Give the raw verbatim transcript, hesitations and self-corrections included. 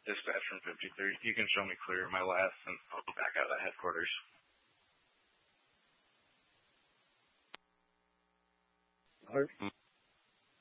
Dispatch from fifty-three. You can show me clear my last, and I'll be back out of headquarters. All right.